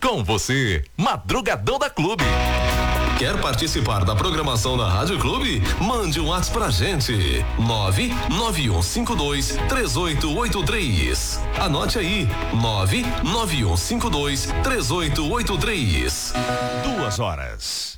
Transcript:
Com você, Madrugadão da Clube. Quer participar da programação da Rádio Clube? Mande um WhatsApp pra gente. 991523883. Anote aí. 991523883. 2 horas.